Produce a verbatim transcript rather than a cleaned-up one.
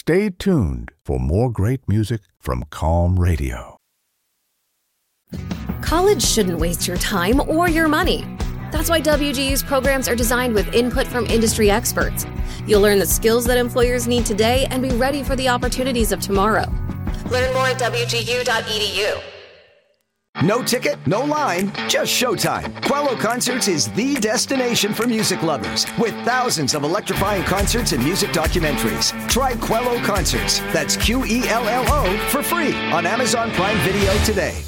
Stay tuned for more great music from Calm Radio. College shouldn't waste your time or your money. That's why W G U's programs are designed with input from industry experts. You'll learn the skills that employers need today and be ready for the opportunities of tomorrow. Learn more at W G U dot E D U. No ticket, no line, just showtime. Quello Concerts is the destination for music lovers, with thousands of electrifying concerts and music documentaries. Try Quello Concerts, that's Q E L L O, for free on Amazon Prime Video today.